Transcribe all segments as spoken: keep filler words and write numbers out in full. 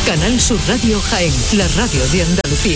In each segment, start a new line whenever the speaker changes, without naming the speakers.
Canal Sur Radio Jaén, la radio de Andalucía.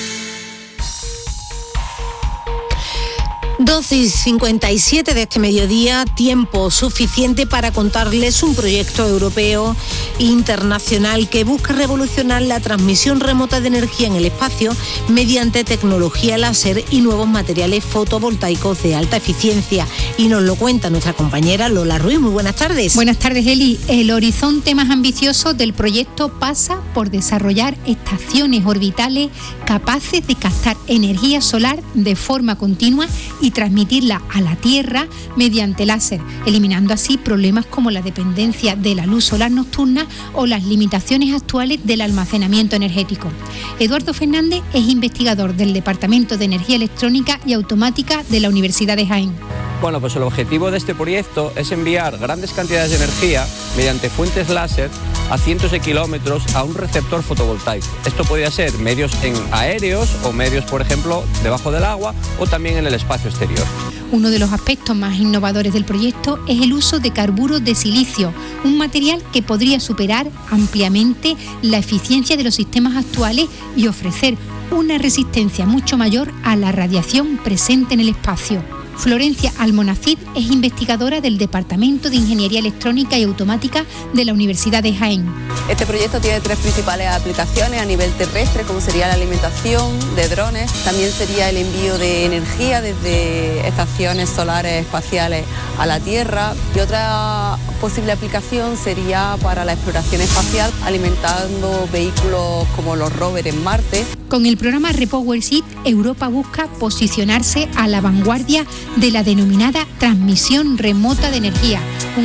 doce y cincuenta y siete de este mediodía, tiempo suficiente para contarles un proyecto europeo internacional que busca revolucionar la transmisión remota de energía en el espacio mediante tecnología láser y nuevos materiales fotovoltaicos de alta eficiencia. Y nos lo cuenta nuestra compañera Lola Ruiz. Muy buenas tardes.
Buenas tardes, Eli. El horizonte más ambicioso del proyecto pasa por desarrollar estaciones orbitales capaces de captar energía solar de forma continua y transmitirla a la Tierra mediante láser, eliminando así problemas como la dependencia de la luz solar nocturna o las limitaciones actuales del almacenamiento energético. Eduardo Fernández es investigador del Departamento de Energía Electrónica y Automática de la Universidad de Jaén.
Bueno, pues el objetivo de este proyecto es enviar grandes cantidades de energía mediante fuentes láser a cientos de kilómetros a un receptor fotovoltaico. Esto podría ser medios en aéreos o medios, por ejemplo, debajo del agua o también en el espacio exterior.
Uno de los aspectos más innovadores del proyecto es el uso de carburo de silicio, un material que podría superar ampliamente la eficiencia de los sistemas actuales y ofrecer una resistencia mucho mayor a la radiación presente en el espacio. Florencia Almonacid es investigadora del Departamento de Ingeniería Electrónica y Automática de la Universidad de Jaén.
Este proyecto tiene tres principales aplicaciones a nivel terrestre, como sería la alimentación de drones, también sería el envío de energía desde estaciones solares espaciales a la Tierra, y otra posible aplicación sería para la exploración espacial, alimentando vehículos como los rovers en Marte.
Con el programa Repower It, Europa busca posicionarse a la vanguardia de la denominada transmisión remota de energía,